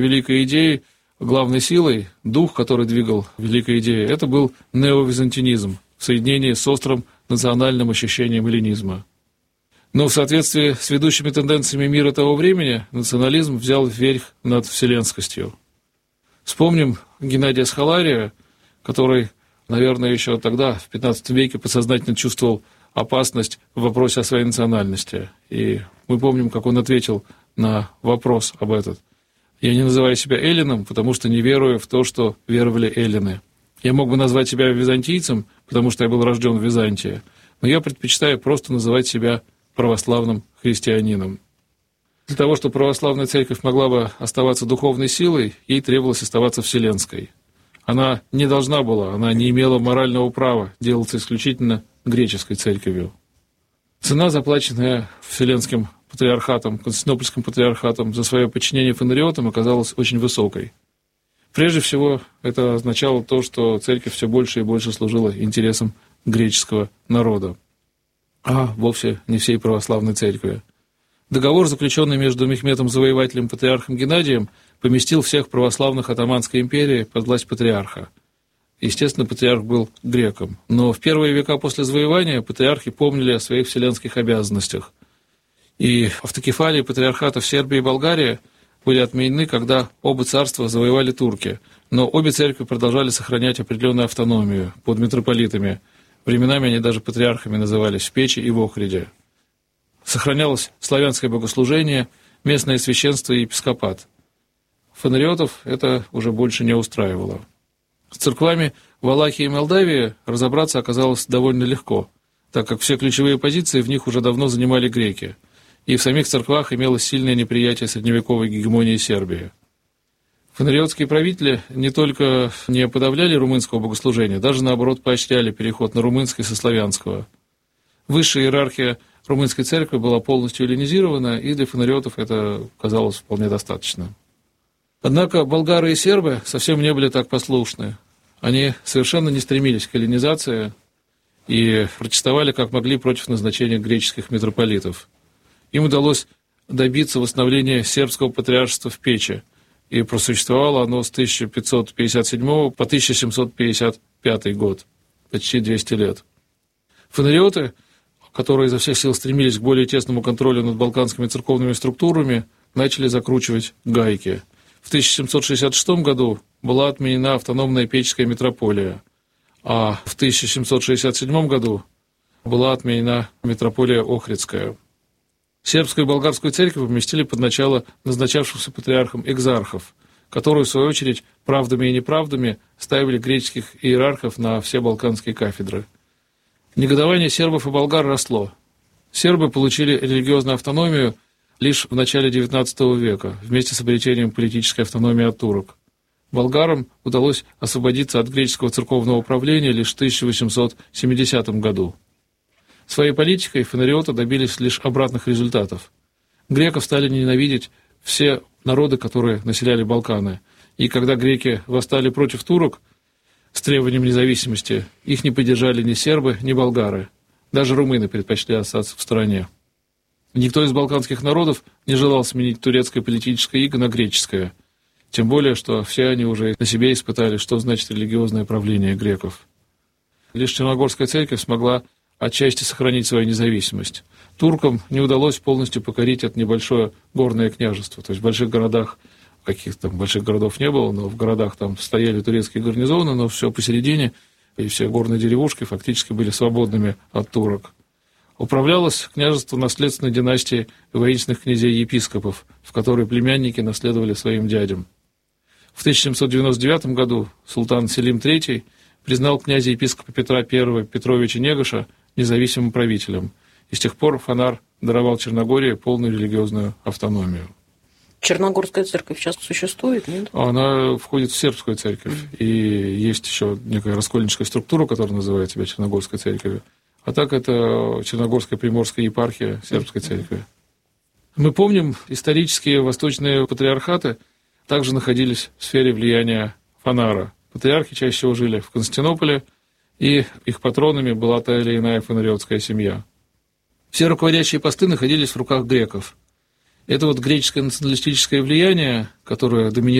великой идеей, главной силой, дух, который двигал великой идеей, это был неовизантинизм в соединении с острым национальным ощущением эллинизма. Но в соответствии с ведущими тенденциями мира того времени национализм взял верх над вселенскостью. Вспомним Геннадия Схалария, который, наверное, еще тогда, в XV веке, подсознательно чувствовал опасность в вопросе о своей национальности. И мы помним, как он ответил на вопрос об этом. «Я не называю себя эллином, потому что не верую в то, что веровали эллины. Я мог бы назвать себя византийцем, потому что я был рожден в Византии, но я предпочитаю просто называть себя православным христианином». Для того, чтобы православная церковь могла бы оставаться духовной силой, ей требовалось оставаться вселенской. Она не должна была, она не имела морального права делаться исключительно греческой церковью. Цена, заплаченная Вселенским патриархатом, Константинопольским патриархатом за свое подчинение фонариотам, оказалась очень высокой. Прежде всего, это означало то, что церковь все больше и больше служила интересам греческого народа, а вовсе не всей православной церкви. Договор, заключенный между Мехметом Завоевателем и патриархом Геннадием, поместил всех православных Отtomанской империи под власть патриарха. Естественно, патриарх был греком, но в первые века после завоевания патриархи помнили о своих вселенских обязанностях. И автокефалии патриархатов Сербии и Болгарии были отменены, когда оба царства завоевали турки, но обе церкви продолжали сохранять определенную автономию под митрополитами. Временами они даже патриархами назывались в Печи и в Охриде. Сохранялось славянское богослужение, местное священство и епископат. Фонариотов это уже больше не устраивало. С церквами Валахии и Молдавии разобраться оказалось довольно легко, так как все ключевые позиции в них уже давно занимали греки, и в самих церквах имелось сильное неприятие средневековой гегемонии Сербии. Фонариотские правители не только не подавляли румынского богослужения, даже наоборот поощряли переход на румынский со славянского. Высшая иерархия румынской церкви была полностью эллинизирована, и для фонариотов это казалось вполне достаточно. Однако болгары и сербы совсем не были так послушны. Они совершенно не стремились к эллинизации и протестовали как могли против назначения греческих митрополитов. Им удалось добиться восстановления сербского патриаршества в Печи, и просуществовало оно с 1557 по 1755 год, почти 200 лет. Фонариоты, которые изо всех сил стремились к более тесному контролю над балканскими церковными структурами, начали закручивать гайки. В 1766 году была отменена автономная Печская митрополия, а в 1767 году была отменена митрополия Охридская. Сербскую и болгарскую церковь поместили под начало назначавшихся патриархом экзархов, которые, в свою очередь, правдами и неправдами ставили греческих иерархов на все балканские кафедры. Негодование сербов и болгар росло. Сербы получили религиозную автономию лишь в начале XIX века, вместе с обретением политической автономии от турок. Болгарам удалось освободиться от греческого церковного управления лишь в 1870 году. Своей политикой фонариоты добились лишь обратных результатов. Греков стали ненавидеть все народы, которые населяли Балканы, и когда греки восстали против турок с требованием независимости, их не поддержали ни сербы, ни болгары. Даже румыны предпочли остаться в стороне. Никто из балканских народов не желал сменить турецкое политическое иго на греческое, тем более, что все они уже на себе испытали, что значит религиозное правление греков. Лишь Черногорская церковь смогла отчасти сохранить свою независимость. Туркам не удалось полностью покорить это небольшое горное княжество, то есть в больших городах, каких-то больших городов не было, но в городах там стояли турецкие гарнизоны, но все посередине, и все горные деревушки фактически были свободными от турок. Управлялось княжество наследственной династии воинственных князей-епископов, в которой племянники наследовали своим дядям. В 1799 году султан Селим III признал князя-епископа Петра I Петровича Негоша независимым правителем, и с тех пор Фанар даровал Черногории полную религиозную автономию. Черногорская церковь сейчас существует, нет? Она входит в сербскую церковь, и есть еще некая раскольническая структура, которая называет себя Черногорской церковью. А так это Черногорская Приморская епархия сербской церкви. Мы помним, исторические восточные патриархаты также находились в сфере влияния Фанара. Патриархи чаще всего жили в Константинополе, и их патронами была та или иная фонариотская семья. Все руководящие посты находились в руках греков. Это вот греческое националистическое влияние, которое доминирует